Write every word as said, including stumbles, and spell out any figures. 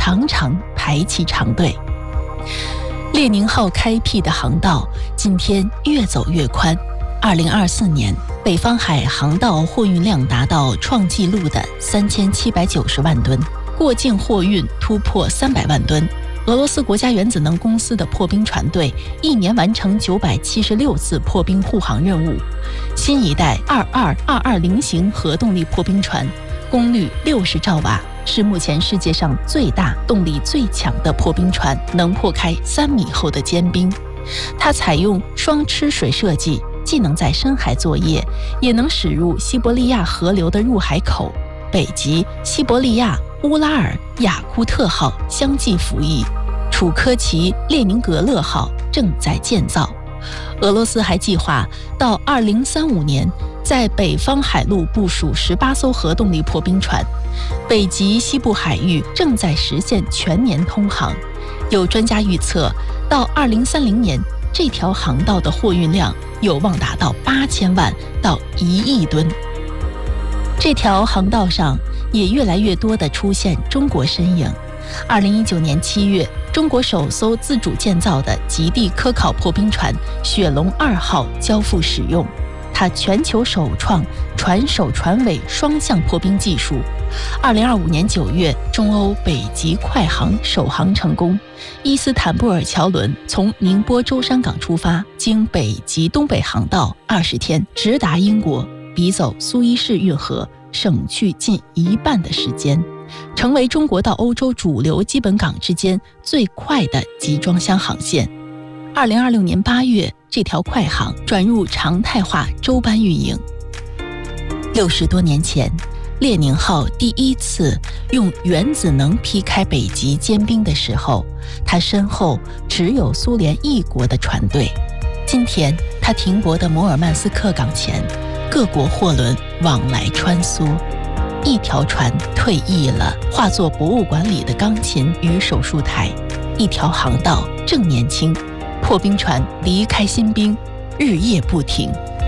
常常排起长队。列宁号开辟的航道今天越走越宽。二零二四年，北方海航道货运量达到创纪录的三千七百九十万吨，过境货运突破三百万吨。俄罗斯国家原子能公司的破冰船队一年完成九百七十六次破冰护航任务。新一代二二二二零型核动力破冰船，功率六十兆瓦，是目前世界上最大、动力最强的破冰船，能破开三米厚的坚冰。它采用双吃水设计，既能在深海作业，也能驶入西伯利亚河流的入海口。北极、西伯利亚、乌拉尔、雅库特号相继服役，楚科奇列宁格勒号正在建造。俄罗斯还计划到二零三五年在北方海陆部署十八艘核动力破冰船，北极西部海域正在实现全年通航。有专家预测，到二零三零年，这条航道的货运量有望达到八千万到一亿吨。这条航道上也越来越多地出现中国身影。二零一九年七月，中国首艘自主建造的极地科考破冰船雪龙二号交付使用，它全球首创船首船尾双向破冰技术。二零二五年九月，中欧北极快航首航成功，伊斯坦布尔桥轮从宁波舟山港出发，经北极东北航道二十天直达英国，比走苏伊士运河省去近一半的时间，成为中国到欧洲主流基本港之间最快的集装箱航线。二零二六年八月，这条快航转入常态化周班运营。六十多年前，列宁号第一次用原子能劈开北极坚冰的时候，它身后只有苏联一国的船队。今天，它停泊的摩尔曼斯克港前，各国货轮往来穿梭。一条船退役了，化作博物馆里的钢琴与手术台；一条航道正年轻，破冰船离开新冰，日夜不停。